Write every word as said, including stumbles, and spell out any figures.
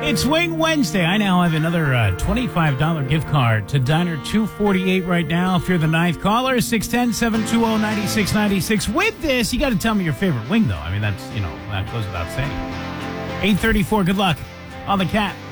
It's Wing Wednesday. I now have another uh, twenty-five dollars gift card to Diner two forty-eight right now. If you're the ninth caller, six one zero, seven two zero, nine six nine six. With this, you got to tell me your favorite wing, though. I mean, that's, you know, that goes without saying. eight thirty-four, good luck on the Cat.